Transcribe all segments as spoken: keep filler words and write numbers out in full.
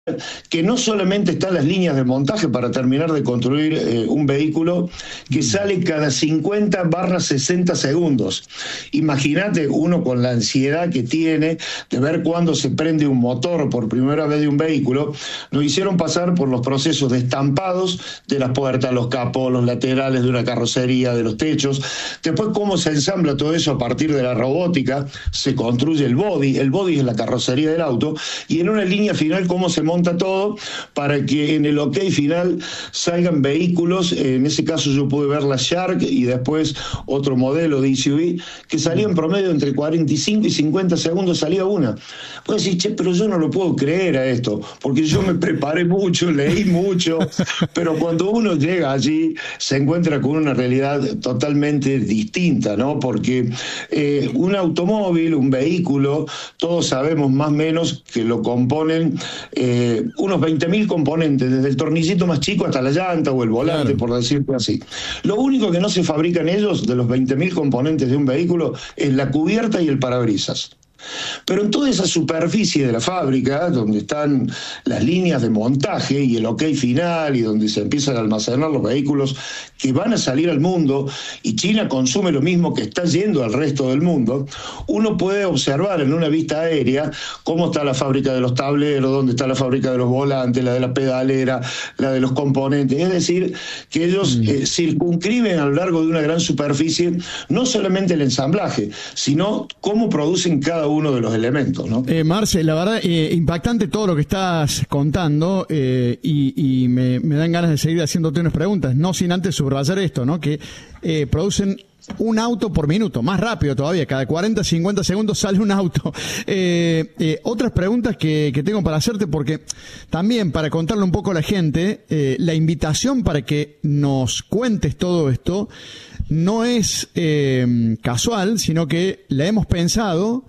que no solamente están las líneas de montaje para terminar de construir eh, un vehículo que sale cada cincuenta barra sesenta segundos. Imagínate uno con la ansiedad que tiene de ver cuándo se prende un motor por primera vez de un vehículo. Nos hicieron pasar por los procesos de estampados de las puertas, los capós, los laterales de una carrocería, de los techos. Después cómo se ensambla todo eso a partir de la robótica, se construye el body, el body es la carrocería del auto, y en una línea final cómo se monta todo para que en el ok final salgan vehículos. En ese caso yo pude ver la Shark y después otro modelo de S U V que salía en promedio entre cuarenta y cinco y cincuenta segundos, salía una. Puedes decir, che, pero yo no lo puedo creer a esto, porque yo me preparé mucho, leí mucho, pero cuando uno llega allí se encuentra con una realidad totalmente distinta, ¿no? Porque eh, un automóvil, un vehículo, todos sabemos más o menos que lo componen eh, unos veinte mil componentes, desde el tornillito más chico hasta la llanta o el volante, claro, por decirlo así. Lo único que no se fabrican ellos, de los veinte mil componentes de un vehículo, es la cubierta y el parabrisas. Pero en toda esa superficie de la fábrica, donde están las líneas de montaje y el ok final, y donde se empiezan a almacenar los vehículos que van a salir al mundo, y China consume lo mismo que está yendo al resto del mundo, uno puede observar en una vista aérea cómo está la fábrica de los tableros, dónde está la fábrica de los volantes, la de la pedalera, la de los componentes. Es decir, que ellos mm. eh, circunscriben a lo largo de una gran superficie no solamente el ensamblaje, sino cómo producen cada uno de los elementos, ¿no? Eh, Marce, la verdad, eh, impactante todo lo que estás contando, eh, y, y me, me dan ganas de seguir haciéndote unas preguntas, no sin antes subrayar esto, ¿no? Que eh, producen un auto por minuto, más rápido todavía, cada cuarenta, cincuenta segundos sale un auto. Eh, eh, otras preguntas que, que tengo para hacerte, porque también para contarle un poco a la gente, eh, la invitación para que nos cuentes todo esto no es eh, casual, sino que la hemos pensado.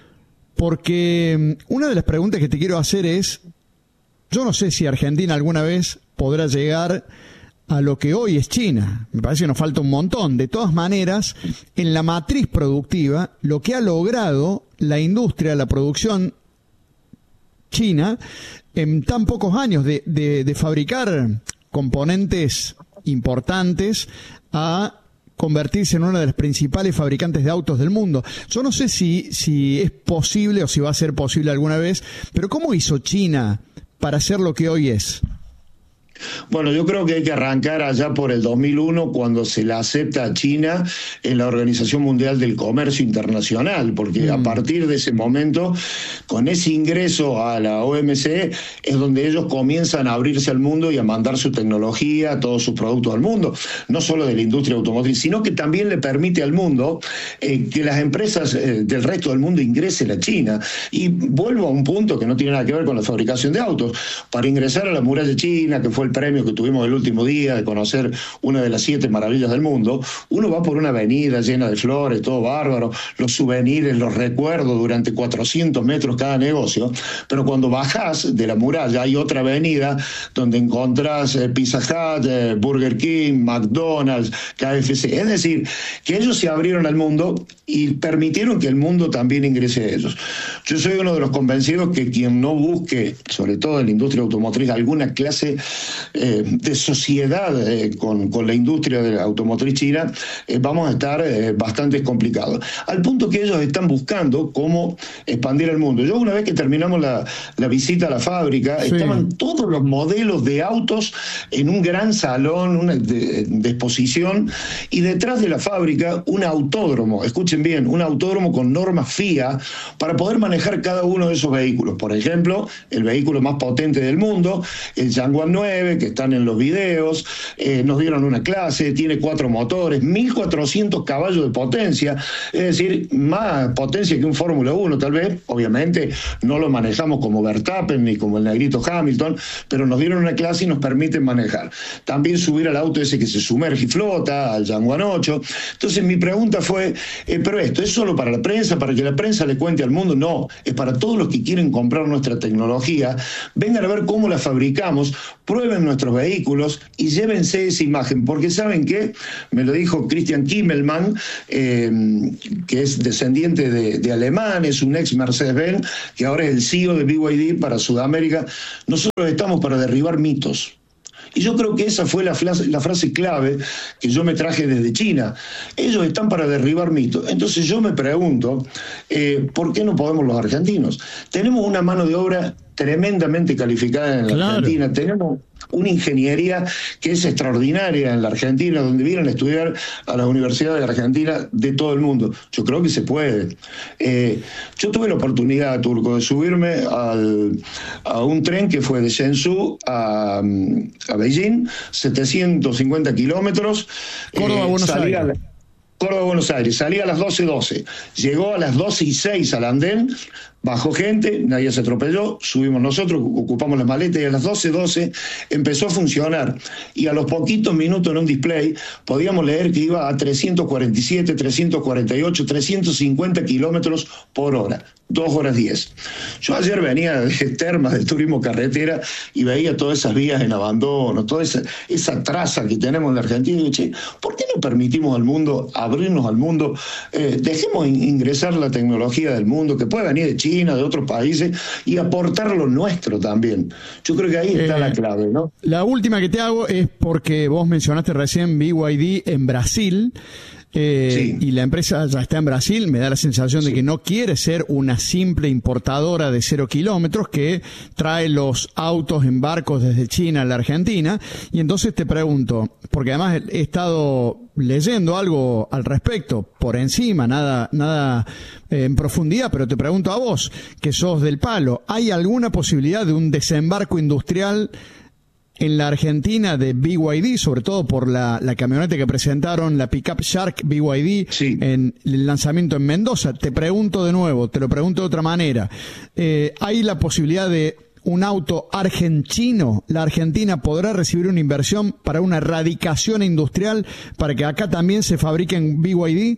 Porque una de las preguntas que te quiero hacer es, yo no sé si Argentina alguna vez podrá llegar a lo que hoy es China. Me parece que nos falta un montón. De todas maneras, en la matriz productiva, lo que ha logrado la industria, la producción china, en tan pocos años de, de, de fabricar componentes importantes a convertirse en una de las principales fabricantes de autos del mundo. Yo no sé si, si es posible o si va a ser posible alguna vez, pero ¿cómo hizo China para ser lo que hoy es? Bueno, yo creo que hay que arrancar allá por el dos mil uno, cuando se la acepta a China en la Organización Mundial del Comercio Internacional, porque mm. a partir de ese momento, con ese ingreso a la O M C, es donde ellos comienzan a abrirse al mundo y a mandar su tecnología, todos sus productos al mundo, no solo de la industria automotriz, sino que también le permite al mundo eh, que las empresas eh, del resto del mundo ingresen a China. Y vuelvo a un punto que no tiene nada que ver con la fabricación de autos. Para ingresar a la muralla china, que fue el premio que tuvimos el último día de conocer una de las siete maravillas del mundo, uno va por una avenida llena de flores, todo bárbaro, los souvenirs, los recuerdos durante cuatrocientos metros cada negocio, pero cuando bajás de la muralla hay otra avenida donde encontrás eh, Pizza Hut, eh, Burger King, McDonald's, K F C. Es decir, que ellos se abrieron al mundo y permitieron que el mundo también ingrese a ellos. Yo soy uno de los convencidos que quien no busque, sobre todo en la industria automotriz, alguna clase Eh, de sociedad eh, con, con la industria de la automotriz china, eh, vamos a estar eh, bastante complicados. Al punto que ellos están buscando cómo expandir el mundo. Yo una vez que terminamos la, la visita a la fábrica, sí, estaban todos los modelos de autos en un gran salón una de, de exposición, y detrás de la fábrica un autódromo, escuchen bien, un autódromo con normas F I A para poder manejar cada uno de esos vehículos. Por ejemplo, el vehículo más potente del mundo, el Yangwang nueve, que están en los videos, eh, nos dieron una clase, tiene cuatro motores, mil cuatrocientos caballos de potencia, es decir, más potencia que un Fórmula uno, tal vez. Obviamente no lo manejamos como Verstappen ni como el negrito Hamilton, pero nos dieron una clase y nos permiten manejar. También subir al auto ese que se sumerge y flota, al Yangwang ocho. Entonces mi pregunta fue, eh, pero esto es solo para la prensa, para que la prensa le cuente al mundo. No, es para todos los que quieren comprar nuestra tecnología, vengan a ver cómo la fabricamos, prueben prueben nuestros vehículos y llévense esa imagen, porque ¿saben qué? Me lo dijo Christian Kimmelmann, eh, que es descendiente de, de alemán, es un ex Mercedes-Benz, que ahora es el C E O de B Y D para Sudamérica. Nosotros estamos para derribar mitos. Y yo creo que esa fue la frase, la frase clave que yo me traje desde China. Ellos están para derribar mitos. Entonces yo me pregunto, eh, ¿por qué no podemos los argentinos? Tenemos una mano de obra tremendamente calificada en la claro. Argentina, tenemos una ingeniería que es extraordinaria en la Argentina, donde vienen a estudiar a las universidades argentinas de todo el mundo. Yo creo que se puede. Eh, yo tuve la oportunidad, Turco, de subirme al, a un tren que fue de Shenzhou a, a Beijing, setecientos cincuenta kilómetros. Córdoba, eh, Buenos Aires. Córdoba, Buenos Aires. Salía a las doce doce. Llegó a las doce y seis al andén. Bajó gente, nadie se atropelló, subimos nosotros, ocupamos las maletas y a las doce doce empezó a funcionar. Y a los poquitos minutos en un display podíamos leer que iba a trescientos cuarenta y siete, trescientos cuarenta y ocho, trescientos cincuenta kilómetros por hora, dos horas diez. Yo ayer venía de Termas, del turismo carretera, y veía todas esas vías en abandono, toda esa, esa traza que tenemos en la Argentina, y dije, ¿por qué no permitimos al mundo, abrirnos al mundo? Eh, dejemos ingresar la tecnología del mundo, que puede venir de China, de otros países, y aportar lo nuestro también. Yo creo que ahí está eh, la clave, ¿no? La última que te hago es porque vos mencionaste recién B Y D en Brasil. Eh, sí. Y la empresa ya está en Brasil, me da la sensación sí. de que no quiere ser una simple importadora de cero kilómetros que trae los autos en barcos desde China a la Argentina. Y entonces te pregunto, porque además he estado leyendo algo al respecto, por encima, nada, nada eh, en profundidad, pero te pregunto a vos, que sos del palo, ¿hay alguna posibilidad de un desembarco industrial en la Argentina de B Y D, sobre todo por la, la camioneta que presentaron, la pickup Shark B Y D, sí. en el lanzamiento en Mendoza? Te pregunto de nuevo, te lo pregunto de otra manera. Eh, ¿hay la posibilidad de un auto argentino? ¿La Argentina podrá recibir una inversión para una erradicación industrial para que acá también se fabriquen B Y D?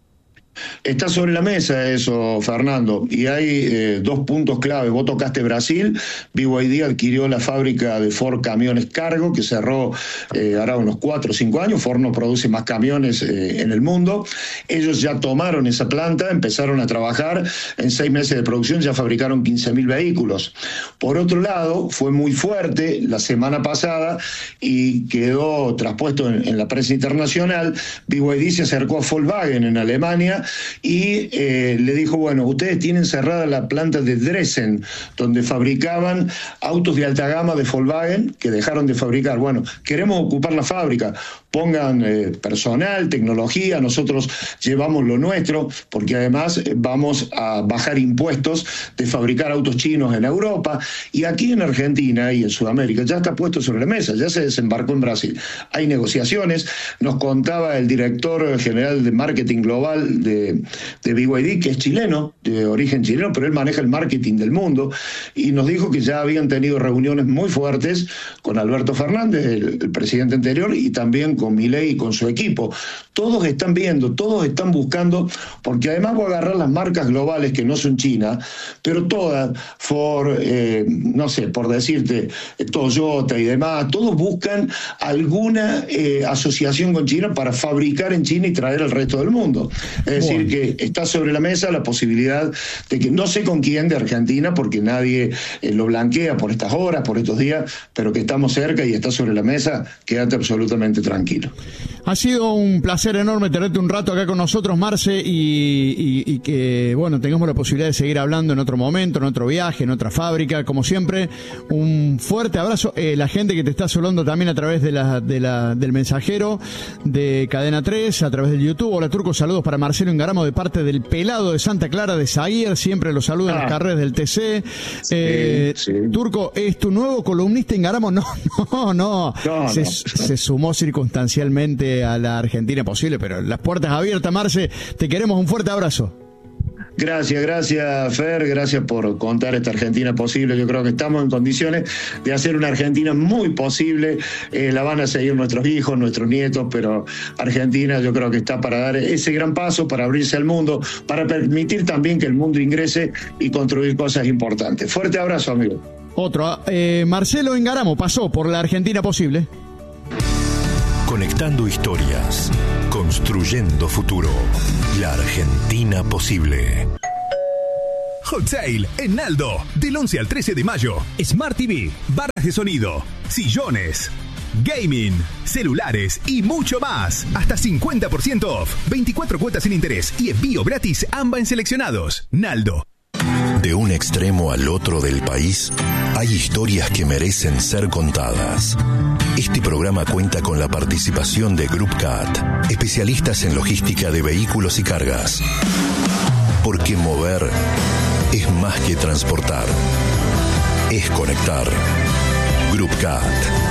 Está sobre la mesa eso, Fernando, y hay eh, dos puntos clave. Vos tocaste Brasil. B Y D adquirió la fábrica de Ford Camiones Cargo, que cerró eh, hará unos cuatro o cinco años. Ford no produce más camiones eh, en el mundo. Ellos ya tomaron esa planta, empezaron a trabajar. En seis meses de producción ya fabricaron quince mil vehículos. Por otro lado, fue muy fuerte la semana pasada y quedó traspuesto en, en la prensa internacional. B Y D se acercó a Volkswagen en Alemania y eh, le dijo, bueno, ustedes tienen cerrada la planta de Dresden, donde fabricaban autos de alta gama de Volkswagen, que dejaron de fabricar. Bueno, queremos ocupar la fábrica, pongan eh, personal, tecnología, nosotros llevamos lo nuestro, porque además eh, vamos a bajar impuestos de fabricar autos chinos en Europa, y aquí en Argentina y en Sudamérica ya está puesto sobre la mesa, ya se desembarcó en Brasil. Hay negociaciones, nos contaba el director general de marketing global de De, de B Y D, que es chileno, de origen chileno, pero él maneja el marketing del mundo, y nos dijo que ya habían tenido reuniones muy fuertes con Alberto Fernández, el, el presidente anterior, y también con Milei y con su equipo. Todos están viendo, todos están buscando, porque además voy a agarrar las marcas globales que no son China, pero todas, Ford, eh, no sé, por decirte, Toyota y demás, todos buscan alguna eh, asociación con China para fabricar en China y traer al resto del mundo. Es decir, que está sobre la mesa la posibilidad de que, no sé con quién de Argentina, porque nadie eh, lo blanquea por estas horas, por estos días, pero que estamos cerca y está sobre la mesa, quédate absolutamente tranquilo. Ha sido un placer enorme tenerte un rato acá con nosotros, Marce, y, y, y que, bueno, tengamos la posibilidad de seguir hablando en otro momento, en otro viaje, en otra fábrica. Como siempre, un fuerte abrazo. Eh, la gente que te está saludando también a través de la, de la, del mensajero de Cadena tres, a través del YouTube. Hola, Turco, saludos para Marcelo Ingaramo de parte del Pelado de Santa Clara de Zaguier, siempre los saluda en ah. las carreras del T C. Sí, eh, sí. Turco, ¿es tu nuevo columnista Ingaramo? No, no, no. no, se, no. se sumó circunstancialmente a la Argentina posible, pero las puertas abiertas, Marce, te queremos, un fuerte abrazo. Gracias, gracias Fer, gracias por contar esta Argentina posible. Yo creo que estamos en condiciones de hacer una Argentina muy posible. Eh, la van a seguir nuestros hijos, nuestros nietos, pero Argentina yo creo que está para dar ese gran paso, para abrirse al mundo, para permitir también que el mundo ingrese y construir cosas importantes. Fuerte abrazo, amigo. Otro. Eh, Marcelo Engaramo pasó por la Argentina Posible. Conectando historias, construyendo futuro. La Argentina Posible. Hot Sale en Naldo, del once al trece de mayo. Smart T V, barras de sonido, sillones, gaming, celulares y mucho más. Hasta cincuenta por ciento off, veinticuatro cuotas sin interés y envío gratis AMBA en seleccionados. Naldo. De un extremo al otro del país, hay historias que merecen ser contadas. Este programa cuenta con la participación de Group Cat, especialistas en logística de vehículos y cargas. Porque mover es más que transportar, es conectar. Group Cat.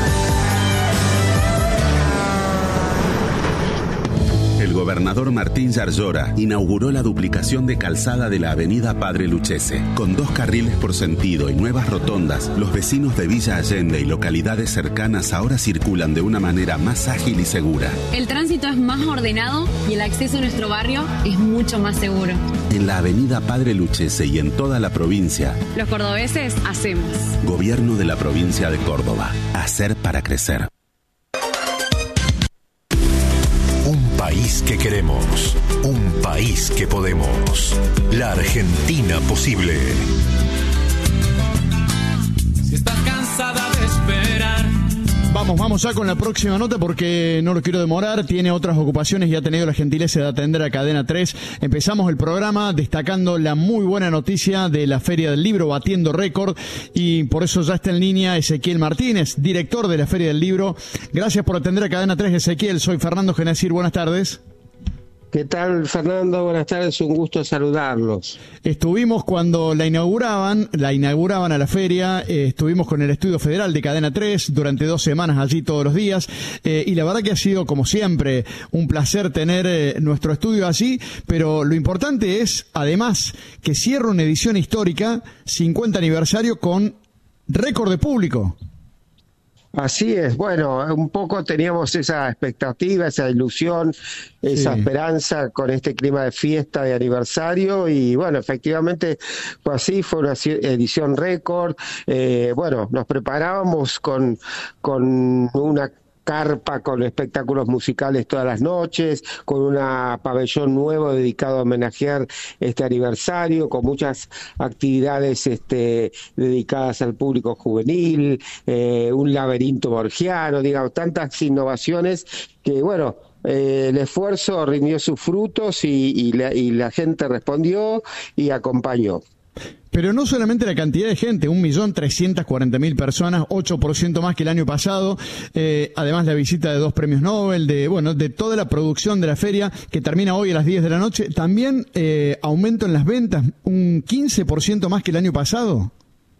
El gobernador Martín Yarlora inauguró la duplicación de calzada de la avenida Padre Lucchese. Con dos carriles por sentido y nuevas rotondas, los vecinos de Villa Allende y localidades cercanas ahora circulan de una manera más ágil y segura. El tránsito es más ordenado y el acceso a nuestro barrio es mucho más seguro. En la avenida Padre Lucchese y en toda la provincia, los cordobeses hacemos. Gobierno de la provincia de Córdoba. Hacer para crecer. País que queremos, un país que podemos. La Argentina Posible. Si estás cansada de esperar. Vamos, vamos ya con la próxima nota porque no lo quiero demorar, tiene otras ocupaciones y ha tenido la gentileza de atender a Cadena tres. Empezamos el programa destacando la muy buena noticia de la Feria del Libro, batiendo récord, y por eso ya está en línea Ezequiel Martínez, director de la Feria del Libro. Gracias por atender a Cadena tres, Ezequiel. Soy Fernando Genacir, buenas tardes. ¿Qué tal, Fernando? Buenas tardes, un gusto saludarlos. Estuvimos cuando la inauguraban, la inauguraban a la feria, eh, estuvimos con el Estudio Federal de Cadena tres durante dos semanas allí todos los días, eh, y la verdad que ha sido, como siempre, un placer tener eh, nuestro estudio allí, pero lo importante es, además, que cierra una edición histórica, cincuenta aniversario, con récord de público. Así es, bueno, un poco teníamos esa expectativa, esa ilusión, esa sí. esperanza con este clima de fiesta, de aniversario, y bueno, efectivamente fue así, fue una edición récord. Eh, bueno, nos preparábamos con, con una carpa con espectáculos musicales todas las noches, con un pabellón nuevo dedicado a homenajear este aniversario, con muchas actividades este, dedicadas al público juvenil, eh, un laberinto borgiano, digamos, tantas innovaciones que, bueno, Eh, el esfuerzo rindió sus frutos y, y, la, y la gente respondió y acompañó. Pero no solamente la cantidad de gente, un millón trescientas cuarenta mil personas, ocho por ciento más que el año pasado, eh, además la visita de dos premios Nobel, de bueno, de toda la producción de la feria que termina hoy a las diez de la noche, también eh, aumento en las ventas, un quince por ciento más que el año pasado.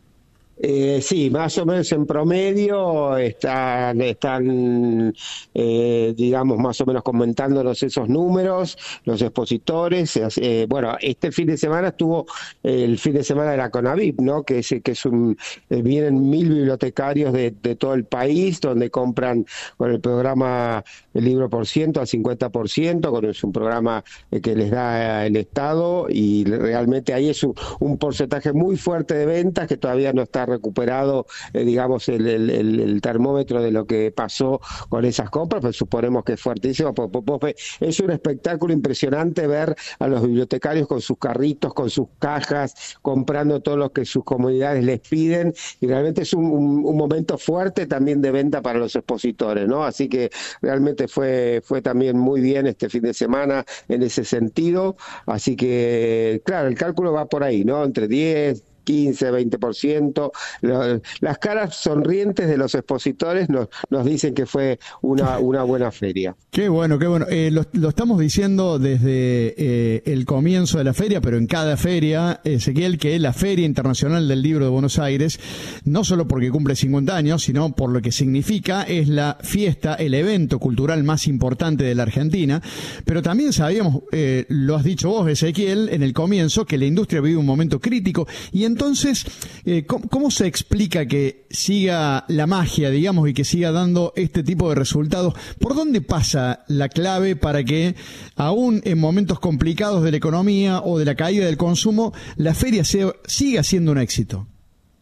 Eh, sí, más o menos en promedio están, están eh, digamos, más o menos comentándonos esos números, los expositores. Eh, bueno, este fin de semana estuvo el fin de semana de la CONAVIP, ¿no? Que es, que es un, eh, vienen mil bibliotecarios de, de todo el país, donde compran con el programa el libro por ciento al cincuenta por ciento, con, es un programa eh, que les da el Estado, y realmente ahí es un, un porcentaje muy fuerte de ventas que todavía no está recuperado, eh, digamos, el, el, el termómetro de lo que pasó con esas compras, pero suponemos que es fuertísimo. Es un espectáculo impresionante ver a los bibliotecarios con sus carritos, con sus cajas, comprando todo lo que sus comunidades les piden, y realmente es un, un, un momento fuerte también de venta para los expositores, ¿no? Así que realmente fue, fue también muy bien este fin de semana en ese sentido. Así que, claro, el cálculo va por ahí, ¿no? Entre diez, quince, veinte por ciento. Las caras sonrientes de los expositores nos, nos dicen que fue una, una buena feria. Qué bueno, qué bueno. Eh, lo, lo estamos diciendo desde eh, el comienzo de la feria, pero en cada feria, Ezequiel, que la Feria Internacional del Libro de Buenos Aires, no solo porque cumple cincuenta años, sino por lo que significa, es la fiesta, el evento cultural más importante de la Argentina. Pero también sabíamos, eh, lo has dicho vos, Ezequiel, en el comienzo, que la industria vive un momento crítico, y entonces, eh, ¿cómo, ¿cómo se explica que siga la magia, digamos, y que siga dando este tipo de resultados? ¿Por dónde pasa la clave para que, aún en momentos complicados de la economía o de la caída del consumo, la feria sea, siga siendo un éxito?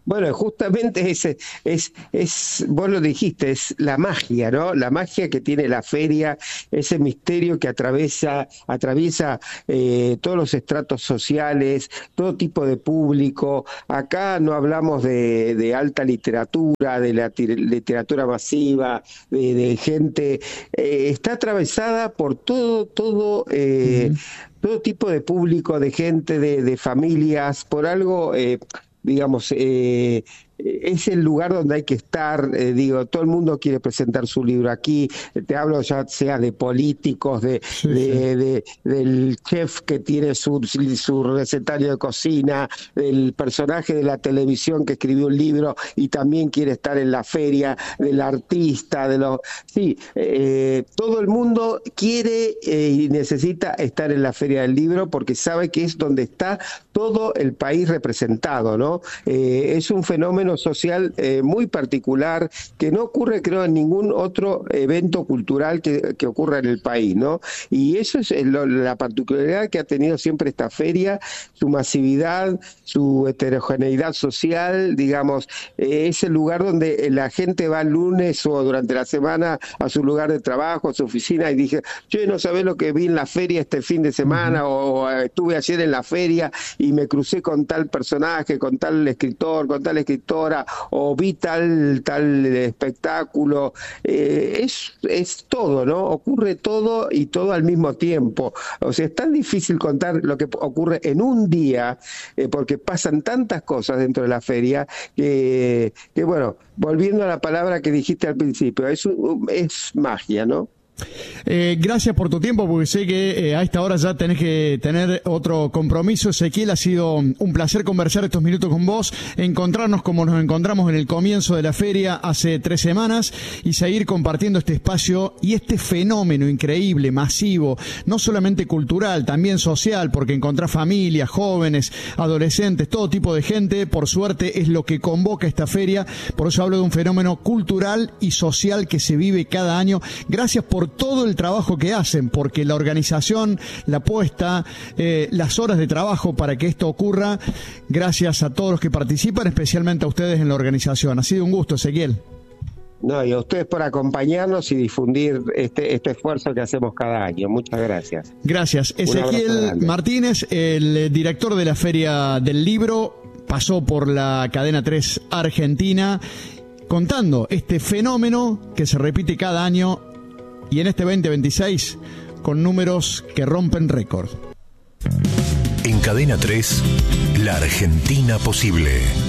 Bueno, justamente ese es, es, vos lo dijiste, es la magia, ¿no? La magia que tiene la feria, ese misterio que atraviesa, atraviesa eh, todos los estratos sociales, todo tipo de público. Acá no hablamos de, de alta literatura, de la literatura masiva, de, de gente. Eh, está atravesada por todo, todo. Eh, uh-huh. todo tipo de público, de gente, de, de familias, por algo, eh, digamos, eh, es el lugar donde hay que estar, eh, digo, todo el mundo quiere presentar su libro aquí, te hablo ya sea de políticos, de, sí, de, sí. de, de del chef que tiene su, su recetario de cocina, del personaje de la televisión que escribió un libro y también quiere estar en la feria, del artista, de los... Sí, eh, todo el mundo quiere eh, y necesita estar en la feria del libro porque sabe que es donde está todo el país representado, ¿no? Eh, es un fenómeno social eh, muy particular que no ocurre, creo, en ningún otro evento cultural que, que ocurra en el país, ¿no? Y eso es lo, la particularidad que ha tenido siempre esta feria, su masividad, su heterogeneidad social, digamos, eh, es el lugar donde la gente va el lunes o durante la semana a su lugar de trabajo, a su oficina, y dije, yo no sabés lo que vi en la feria este fin de semana, uh-huh. o, o estuve ayer en la feria y me crucé con tal personaje, con tal escritor, con tal escritor, o vi tal, tal espectáculo, eh, es, es todo, ¿no? Ocurre todo y todo al mismo tiempo. O sea, es tan difícil contar lo que ocurre en un día, eh, porque pasan tantas cosas dentro de la feria, que, que bueno, volviendo a la palabra que dijiste al principio, es, es magia, ¿no? Eh, gracias por tu tiempo, porque sé que eh, a esta hora ya tenés que tener otro compromiso. Ezequiel, ha sido un placer conversar estos minutos con vos, encontrarnos como nos encontramos en el comienzo de la feria hace tres semanas y seguir compartiendo este espacio y este fenómeno increíble, masivo, no solamente cultural, también social, porque encontrás familias, jóvenes, adolescentes, todo tipo de gente. Por suerte es lo que convoca esta feria, por eso hablo de un fenómeno cultural y social que se vive cada año. Gracias por todo el trabajo que hacen, porque la organización, la puesta, eh, las horas de trabajo para que esto ocurra, gracias a todos los que participan, especialmente a ustedes en la organización. Ha sido un gusto, Ezequiel. No, y a ustedes por acompañarnos y difundir este, este esfuerzo que hacemos cada año. Muchas gracias. Gracias. Ezequiel Martínez, el director de la Feria del Libro, pasó por la Cadena tres Argentina, contando este fenómeno que se repite cada año y en este veinte veintiséis con números que rompen récord. En Cadena tres, la Argentina posible.